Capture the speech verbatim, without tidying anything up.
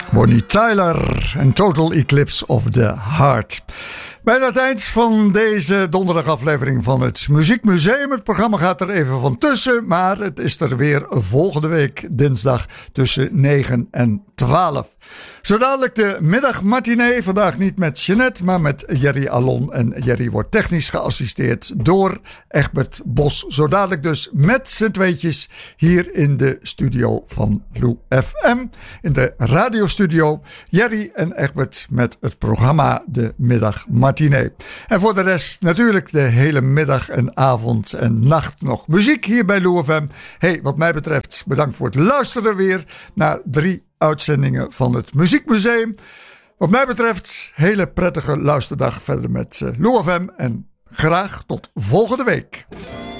Bonnie Tyler en Total Eclipse of the Heart. Bijna het eind van deze donderdagaflevering van het Muziekmuseum. Het programma gaat er even van tussen, maar het is er weer volgende week dinsdag tussen negen en twaalf. Zo dadelijk de middagmatinee. Vandaag niet met Jeanette, maar met Jerry Alon. En Jerry wordt technisch geassisteerd door Egbert Bos. Zo dadelijk dus met z'n tweetjes hier in de studio van Lou F M. In de radiostudio. Jerry en Egbert met het programma de middagmatinee. En voor de rest natuurlijk de hele middag en avond en nacht nog muziek hier bij Lou F M. Hey, wat mij betreft bedankt voor het luisteren weer naar drie uitzendingen van het Muziekmuseum. Wat mij betreft, hele prettige luisterdag verder met uh, Lou F M en graag tot volgende week.